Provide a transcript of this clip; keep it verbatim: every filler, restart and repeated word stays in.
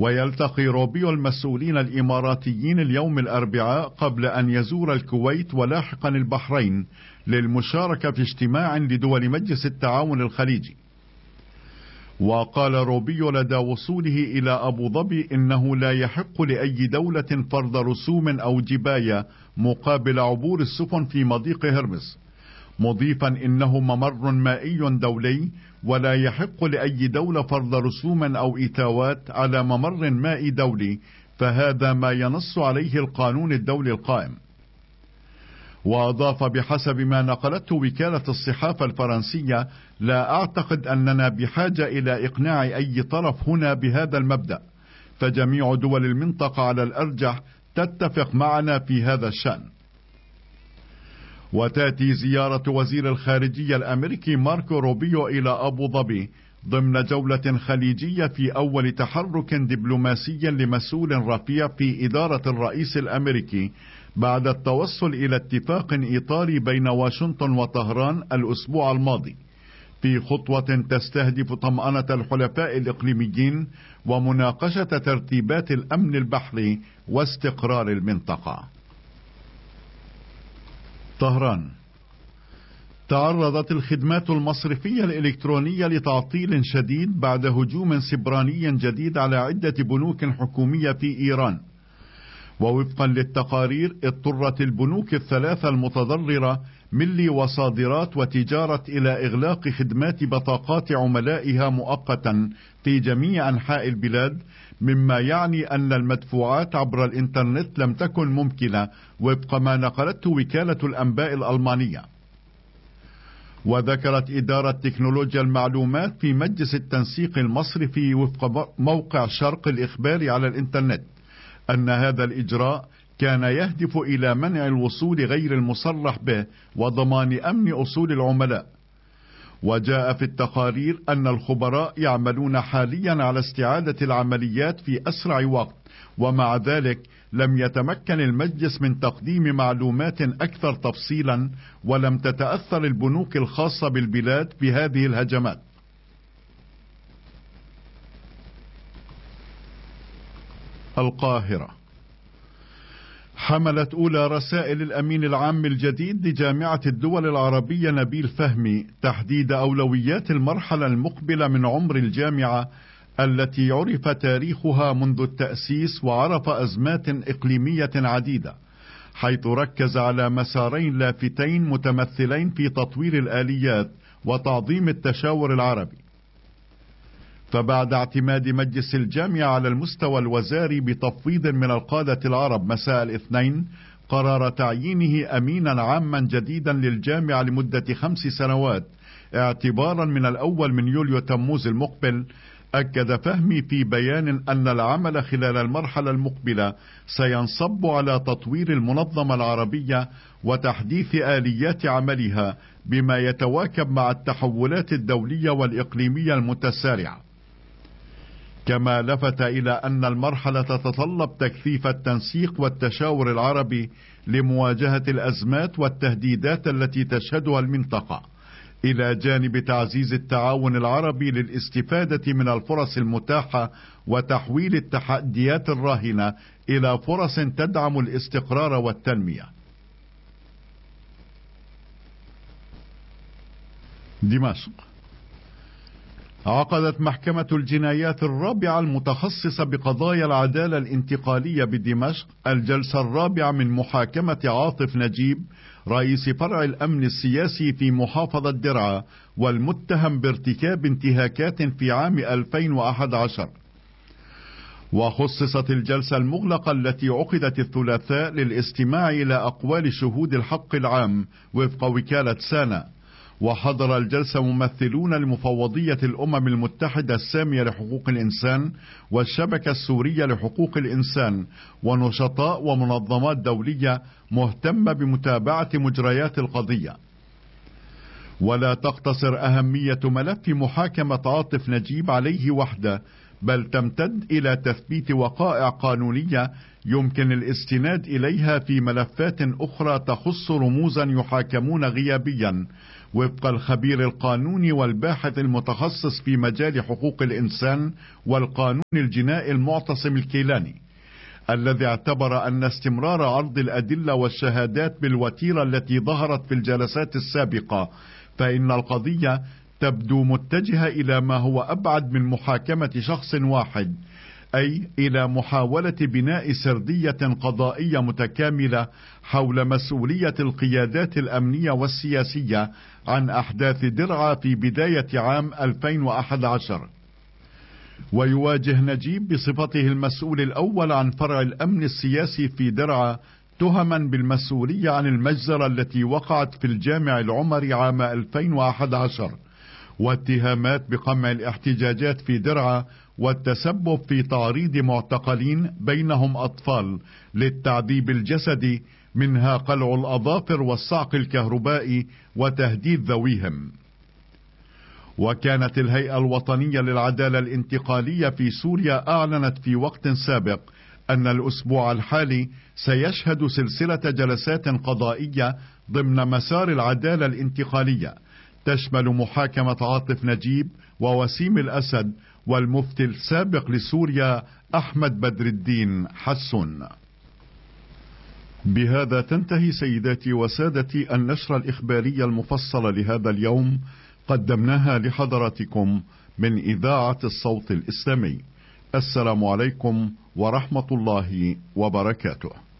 ويلتقي روبيو المسؤولين الإماراتيين اليوم الأربعاء قبل أن يزور الكويت ولاحقا البحرين للمشاركة في اجتماع لدول مجلس التعاون الخليجي. وقال روبيو لدى وصوله إلى أبو ظبي إنه لا يحق لأي دولة فرض رسوم أو جباية مقابل عبور السفن في مضيق هرمز، مضيفا إنه ممر مائي دولي ولا يحق لأي دولة فرض رسوم أو إتاوات على ممر مائي دولي، فهذا ما ينص عليه القانون الدولي القائم. وأضاف بحسب ما نقلته وكالة الصحافة الفرنسية: لا أعتقد أننا بحاجة إلى إقناع أي طرف هنا بهذا المبدأ، فجميع دول المنطقة على الأرجح تتفق معنا في هذا الشأن. وتأتي زيارة وزير الخارجية الأمريكي ماركو روبيو إلى أبو ظبي ضمن جولة خليجية في أول تحرك دبلوماسي لمسؤول رفيع في إدارة الرئيس الأمريكي بعد التوصل إلى اتفاق إطاري بين واشنطن وطهران الأسبوع الماضي، في خطوة تستهدف طمأنة الحلفاء الإقليميين ومناقشة ترتيبات الأمن البحري واستقرار المنطقة. طهران. تعرضت الخدمات المصرفية الإلكترونية لتعطيل شديد بعد هجوم سبراني جديد على عدة بنوك حكومية في إيران. ووفقا للتقارير اضطرت البنوك الثلاثة المتضررة ملي وصادرات وتجارة إلى إغلاق خدمات بطاقات عملائها مؤقتا في جميع أنحاء البلاد، مما يعني أن المدفوعات عبر الإنترنت لم تكن ممكنة وفق ما نقلته وكالة الأنباء الألمانية. وذكرت إدارة تكنولوجيا المعلومات في مجلس التنسيق المصرفي وفق موقع شرق الإخبار على الإنترنت أن هذا الإجراء كان يهدف إلى منع الوصول غير المصرح به وضمان أمن أصول العملاء. وجاء في التقارير أن الخبراء يعملون حاليا على استعادة العمليات في أسرع وقت، ومع ذلك لم يتمكن المجلس من تقديم معلومات أكثر تفصيلا، ولم تتأثر البنوك الخاصة بالبلاد بهذه الهجمات. القاهرة. حملت أولى رسائل الأمين العام الجديد لجامعة الدول العربية نبيل فهمي تحديد أولويات المرحلة المقبلة من عمر الجامعة التي عرف تاريخها منذ التأسيس وعرف أزمات إقليمية عديدة، حيث ركز على مسارين لافتين متمثلين في تطوير الآليات وتعظيم التشاور العربي. فبعد اعتماد مجلس الجامعة على المستوى الوزاري بتفويض من القادة العرب مساء الاثنين قرار تعيينه أمينا عاما جديدا للجامعة لمدة خمس سنوات اعتبارا من الأول من يوليو تموز المقبل، أكد فهمي في بيان أن العمل خلال المرحلة المقبلة سينصب على تطوير المنظمة العربية وتحديث آليات عملها بما يتواكب مع التحولات الدولية والإقليمية المتسارعة. كما لفت إلى أن المرحلة تتطلب تكثيف التنسيق والتشاور العربي لمواجهة الأزمات والتهديدات التي تشهدها المنطقة، إلى جانب تعزيز التعاون العربي للاستفادة من الفرص المتاحة وتحويل التحديات الراهنة إلى فرص تدعم الاستقرار والتنمية. دمشق. عقدت محكمة الجنايات الرابعة المتخصصة بقضايا العدالة الانتقالية بدمشق الجلسة الرابعة من محاكمة عاطف نجيب رئيس فرع الأمن السياسي في محافظة درعا والمتهم بارتكاب انتهاكات في عام ألفين وأحد عشر. وخصصت الجلسة المغلقة التي عقدت الثلاثاء للاستماع إلى أقوال شهود الحق العام وفق وكالة سانا. وحضر الجلسة ممثلون لمفوضية الأمم المتحدة السامية لحقوق الإنسان والشبكة السورية لحقوق الإنسان ونشطاء ومنظمات دولية مهتمة بمتابعة مجريات القضية. ولا تقتصر أهمية ملف محاكمة عاطف نجيب عليه وحده، بل تمتد إلى تثبيت وقائع قانونية يمكن الاستناد إليها في ملفات أخرى تخص رموزا يحاكمون غيابيا وفق الخبير القانوني والباحث المتخصص في مجال حقوق الإنسان والقانون الجنائي المعتصم الكيلاني، الذي اعتبر أن استمرار عرض الأدلة والشهادات بالوتيرة التي ظهرت في الجلسات السابقة، فإن القضية تبدو متجهة إلى ما هو أبعد من محاكمة شخص واحد، أي إلى محاولة بناء سردية قضائية متكاملة حول مسؤولية القيادات الأمنية والسياسية عن أحداث درعا في بداية عام ألفين وأحد عشر. ويواجه نجيب بصفته المسؤول الأول عن فرع الأمن السياسي في درعا تهما بالمسؤولية عن المجزرة التي وقعت في الجامع العمري عام ألفين وأحد عشر، واتهامات بقمع الاحتجاجات في درعا والتسبب في تعريض معتقلين بينهم أطفال للتعذيب الجسدي، منها قلع الأظافر والصعق الكهربائي وتهديد ذويهم. وكانت الهيئة الوطنية للعدالة الانتقالية في سوريا أعلنت في وقت سابق أن الأسبوع الحالي سيشهد سلسلة جلسات قضائية ضمن مسار العدالة الانتقالية، تشمل محاكمة عاطف نجيب ووسيم الأسد والمفتي السابق لسوريا أحمد بدر الدين حسون. بهذا تنتهي سيداتي وسادتي النشرة الإخبارية المفصلة لهذا اليوم، قدمناها لحضراتكم من إذاعة الصوت الإسلامي. السلام عليكم ورحمة الله وبركاته.